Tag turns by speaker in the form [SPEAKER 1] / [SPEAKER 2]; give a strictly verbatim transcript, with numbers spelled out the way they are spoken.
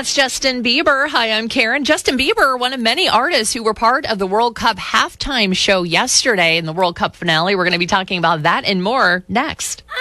[SPEAKER 1] That's Justin Bieber. Hi, I'm Karen. Justin Bieber, one of many artists who were part of the World Cup halftime show yesterday in the World Cup finale. We're going to be talking about that and more next.